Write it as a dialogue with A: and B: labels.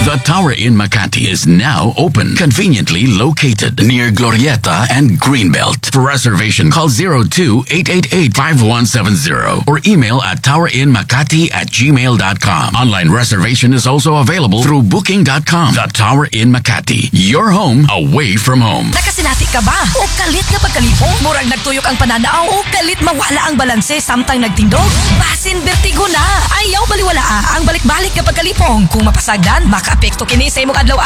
A: The Tower Inn Makati is now open, conveniently located near Glorieta and Greenbelt. For reservation, call 02-888-5170 or email at towerinmakati@gmail.com. Online reservation is also available through booking.com. The Tower Inn Makati, your home away from home.
B: Nakasinati ka ba? O kalit nga pagkalipong? Murag nagtuyok ang pananaw? O kalit mawala ang balanse samtang nagtindog? Basin bertigo na! Ayaw baliwala ang balik-balik nga pagkalipong. Kung mapasagdan, makaapekto kini sa imong adlaw